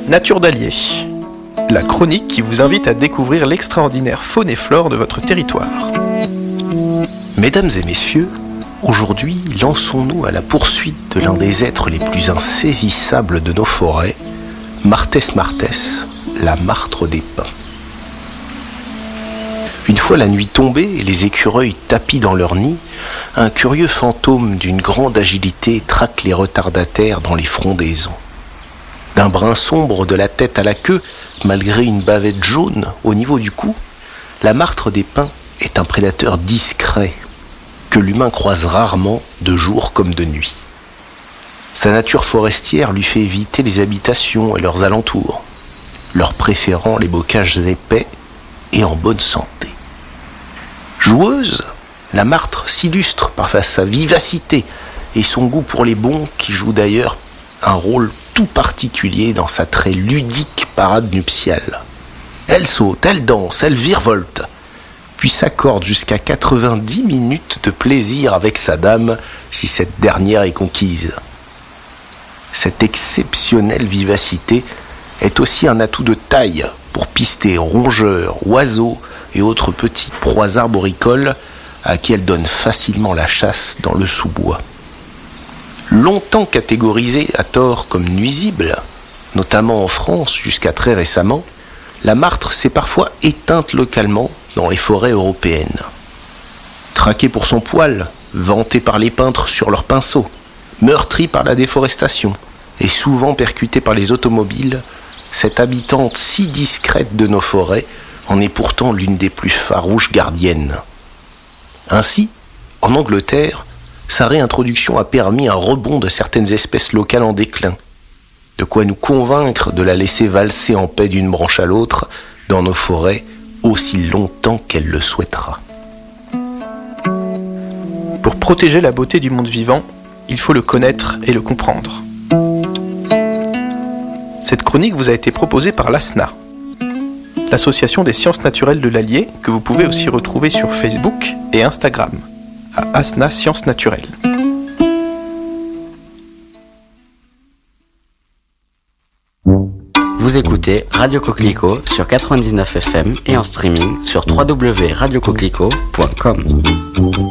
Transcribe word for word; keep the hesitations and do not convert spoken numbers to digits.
Nature d'Allier, la chronique qui vous invite à découvrir l'extraordinaire faune et flore de votre territoire. Mesdames et messieurs, aujourd'hui, lançons-nous à la poursuite de l'un des êtres les plus insaisissables de nos forêts, Martes martes, la martre des pins. Une fois la nuit tombée et les écureuils tapis dans leur nid, un curieux fantôme d'une grande agilité traque les retardataires dans les frondaisons. D'un brun sombre de la tête à la queue, malgré une bavette jaune au niveau du cou, la martre des pins est un prédateur discret que l'humain croise rarement de jour comme de nuit. Sa nature forestière lui fait éviter les habitations et leurs alentours, leur préférant les bocages épais et en bonne santé. Joueuse, la martre s'illustre par sa vivacité et son goût pour les bons qui joue d'ailleurs un rôle tout particulier dans sa très ludique parade nuptiale. Elle saute, elle danse, elle virevolte, puis s'accorde jusqu'à quatre-vingt-dix minutes de plaisir avec sa dame si cette dernière est conquise. Cette exceptionnelle vivacité est aussi un atout de taille pour pister rongeurs, oiseaux et autres petites proies arboricoles à qui elle donne facilement la chasse dans le sous-bois. Longtemps catégorisée à tort comme nuisible, notamment en France jusqu'à très récemment, la martre s'est parfois éteinte localement dans les forêts européennes. Traquée pour son poil, vantée par les peintres sur leurs pinceaux, meurtrie par la déforestation et souvent percutée par les automobiles, cette habitante si discrète de nos forêts en est pourtant l'une des plus farouches gardiennes. Ainsi, en Angleterre, sa réintroduction a permis un rebond de certaines espèces locales en déclin, de quoi nous convaincre de la laisser valser en paix d'une branche à l'autre dans nos forêts aussi longtemps qu'elle le souhaitera. Pour protéger la beauté du monde vivant, il faut le connaître et le comprendre. Cette chronique vous a été proposée par l'A S N A, l'association des sciences naturelles de l'Allier, que vous pouvez aussi retrouver sur Facebook et Instagram, à A S N A Sciences Naturelles. Vous écoutez Radio Coquelicot sur quatre-vingt-dix-neuf F M et en streaming sur w w w point radio coquelicot point com.